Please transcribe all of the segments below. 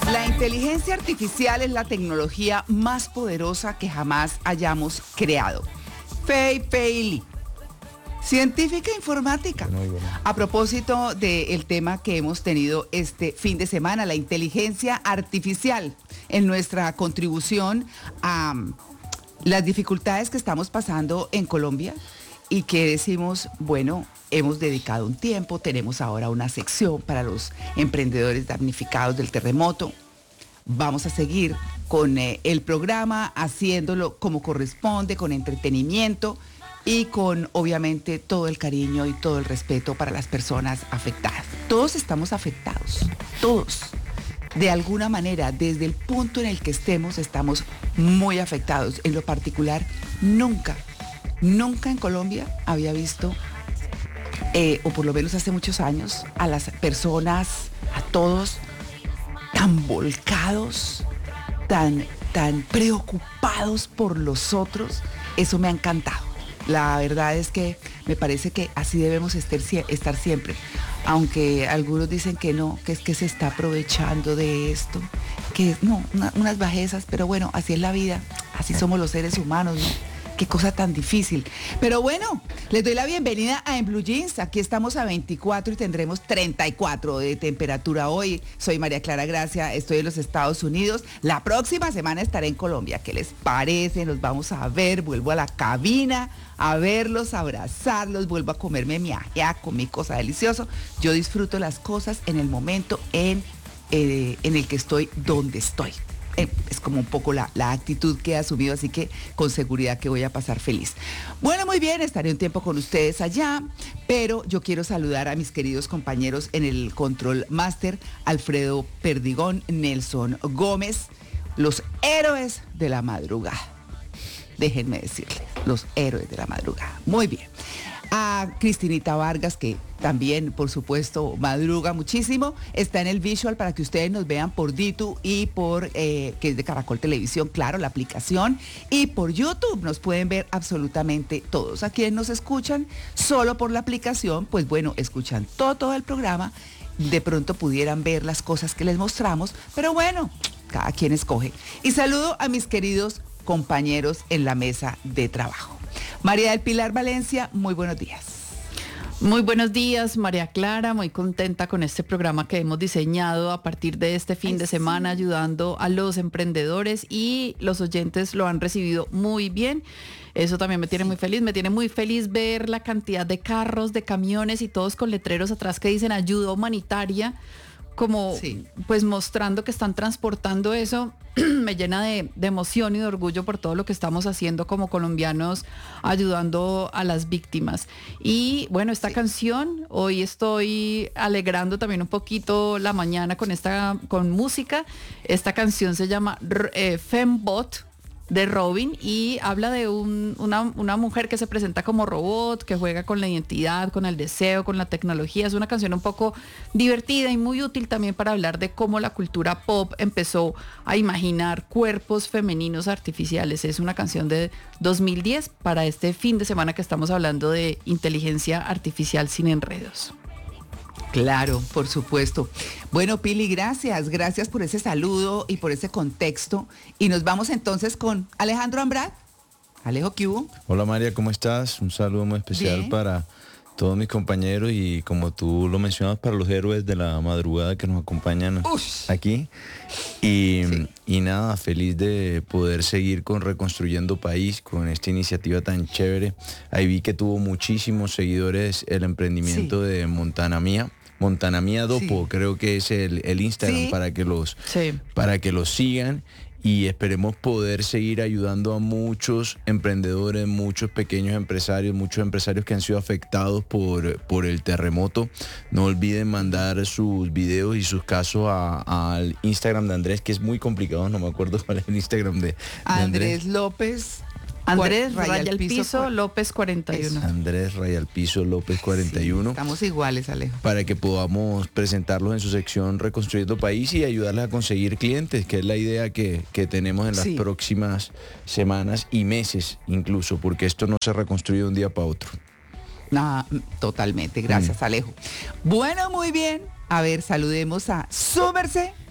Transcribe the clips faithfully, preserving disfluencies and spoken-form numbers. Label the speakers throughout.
Speaker 1: La inteligencia artificial es la tecnología más poderosa que jamás hayamos creado. Fei Fei Li, científica informática. A propósito del tema que hemos tenido este fin de semana, la inteligencia artificial en nuestra contribución a las dificultades que estamos pasando en Colombia y que decimos, bueno, hemos dedicado un tiempo, tenemos ahora una sección para los emprendedores damnificados del terremoto. Vamos a seguir con eh, el programa, haciéndolo como corresponde, con entretenimiento y con, obviamente, todo el cariño y todo el respeto para las personas afectadas. Todos estamos afectados, todos. De alguna manera, desde el punto en el que estemos, estamos muy afectados. En lo particular, nunca, nunca en Colombia había visto, eh, o por lo menos hace muchos años, a las personas, a todos, tan volcados, tan, tan preocupados por los otros. Eso me ha encantado. La verdad es que me parece que así debemos estar, estar siempre. Aunque algunos dicen que no, que es que se está aprovechando de esto, que no, una, unas bajezas, pero bueno, así es la vida, así somos los seres humanos, ¿no? Qué cosa tan difícil. Pero bueno, les doy la bienvenida a En Blue Jeans. Aquí estamos a veinticuatro y tendremos treinta y cuatro de temperatura hoy. Soy María Clara Gracia, estoy en los Estados Unidos. La próxima semana estaré en Colombia. ¿Qué les parece? Nos vamos a ver, vuelvo a la cabina a verlos, a abrazarlos, vuelvo a comerme mi ajiaco, mi cosa deliciosa. Yo disfruto las cosas en el momento en, eh, en el que estoy, donde estoy. Es como un poco la, la actitud que he asumido, así que con seguridad que voy a pasar feliz. Bueno, muy bien, estaré un tiempo con ustedes allá, pero yo quiero saludar a mis queridos compañeros en el Control Master, Alfredo Perdigón, Nelson Gómez, los héroes de la madrugada. Déjenme decirles, los héroes de la madrugada. Muy bien. A Cristinita Vargas, que también, por supuesto, madruga muchísimo. Está en el visual para que ustedes nos vean por Ditu y por, eh, que es de Caracol Televisión, claro, la aplicación. Y por YouTube nos pueden ver absolutamente todos. A quienes nos escuchan solo por la aplicación, pues bueno, escuchan todo, todo el programa. De pronto pudieran ver las cosas que les mostramos, pero bueno, cada quien escoge. Y saludo a mis queridos compañeros en la mesa de trabajo. María del Pilar Valencia, muy buenos días.
Speaker 2: Muy buenos días, María Clara, muy contenta con este programa que hemos diseñado a partir de este fin Ay, de semana, sí. ayudando a los emprendedores, y los oyentes lo han recibido muy bien. Eso también me tiene muy feliz, me tiene muy feliz ver la cantidad de carros, de camiones y todos con letreros atrás que dicen ayuda humanitaria, como sí. pues mostrando que están transportando eso. Me llena de, de emoción y de orgullo por todo lo que estamos haciendo como colombianos, ayudando a las víctimas. Y bueno, esta sí. canción, hoy estoy alegrando también un poquito la mañana con esta, con música. Esta canción se llama eh, Fembot, de Robin, y habla de un, una, una mujer que se presenta como robot, que juega con la identidad, con el deseo, con la tecnología. Es una canción un poco divertida y muy útil también para hablar de cómo la cultura pop empezó a imaginar cuerpos femeninos artificiales. Es una canción de dos mil diez para este fin de semana que estamos hablando de inteligencia artificial sin enredos.
Speaker 1: Claro, por supuesto. Bueno, Pili, gracias, gracias por ese saludo y por ese contexto. Y nos vamos entonces con Alejandro Ambrat. Alejo, ¿qué hubo?
Speaker 3: Hola María, ¿cómo estás? Un saludo muy especial Bien. para todos mis compañeros y, como tú lo mencionas, para los héroes de la madrugada que nos acompañan Ush. aquí. Y, sí. y nada, feliz de poder seguir con Reconstruyendo País, con esta iniciativa tan chévere. Ahí vi que tuvo muchísimos seguidores el emprendimiento sí. de Montana Mía. Montana Mía Dopo, sí. creo que es el, el Instagram sí. para que los sí. para que los sigan, y esperemos poder seguir ayudando a muchos emprendedores, muchos pequeños empresarios, muchos empresarios que han sido afectados por, por el terremoto. No olviden mandar sus videos y sus casos al Instagram de Andrés, que es muy complicado, no me acuerdo cuál es el Instagram de, de
Speaker 1: Andrés. Andrés López.
Speaker 2: Andrés Raya al Piso, piso López cuarenta y uno.
Speaker 3: Andrés Raya al Piso López cuarenta y uno.
Speaker 1: Sí, estamos iguales, Alejo.
Speaker 3: Para que podamos presentarlos en su sección Reconstruyendo País y ayudarles a conseguir clientes, que es la idea que, que tenemos en las sí. próximas semanas y meses incluso, porque esto no se reconstruye de un día para otro.
Speaker 1: No, totalmente, gracias, mm. Alejo. Bueno, muy bien. A ver, saludemos a su merced,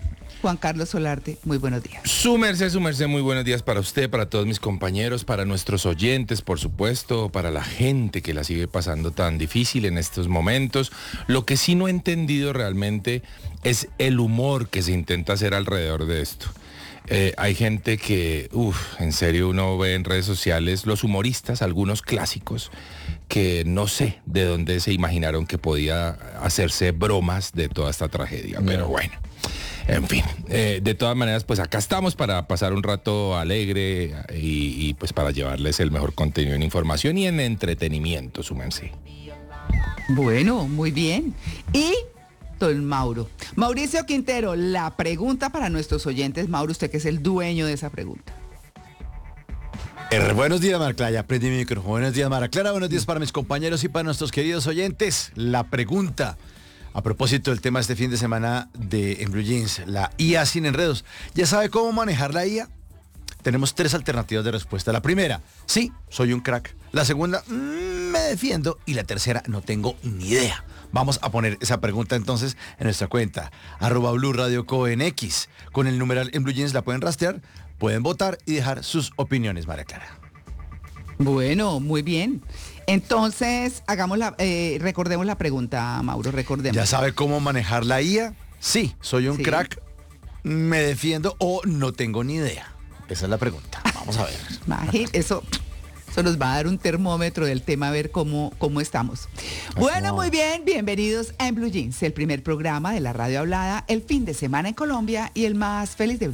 Speaker 1: Juan Carlos Solarte, muy buenos días.
Speaker 4: Su merced, su merced, muy buenos días para usted, para todos mis compañeros, para nuestros oyentes, por supuesto, para la gente que la sigue pasando tan difícil en estos momentos. Lo que sí no he entendido realmente es el humor que se intenta hacer alrededor de esto. Eh, hay gente que, uff, en serio uno ve en redes sociales los humoristas, algunos clásicos, que no sé de dónde se imaginaron que podía hacerse bromas de toda esta tragedia, no. Pero bueno. En fin, eh, de todas maneras, pues acá estamos para pasar un rato alegre y, y pues para llevarles el mejor contenido en información y en entretenimiento, súmense.
Speaker 1: Bueno, muy bien. Y don Mauro. Mauricio Quintero, la pregunta para nuestros oyentes. Mauro, usted que es el dueño de esa pregunta.
Speaker 5: Eh, buenos días, Mara Clara. Ya aprendí mi micrófono. Buenos días, Mara Clara. Buenos días para mis compañeros y para nuestros queridos oyentes. La pregunta, a propósito del tema de este fin de semana de en Blue Jeans, la I A sin enredos. ¿Ya sabe cómo manejar la I A? Tenemos tres alternativas de respuesta. La primera, sí, soy un crack. La segunda, mmm, me defiendo. Y la tercera, no tengo ni idea. Vamos a poner esa pregunta entonces en nuestra cuenta, arroba Blue Radio Co en X. Con el numeral en Blue Jeans la pueden rastrear, pueden votar y dejar sus opiniones, María Clara.
Speaker 1: Bueno, muy bien. Entonces, hagamos la, eh, recordemos la pregunta, Mauro, recordemos.
Speaker 5: ¿Ya sabe cómo manejar la I A? Sí, soy un sí. crack, me defiendo o no tengo ni idea. Esa es la pregunta. Vamos a ver.
Speaker 1: Imagínate, eso... Eso nos va a dar un termómetro del tema, a ver cómo, cómo estamos. Bueno, muy bien, bienvenidos a En Blue Jeans, el primer programa de la radio hablada, el fin de semana en Colombia y el más feliz de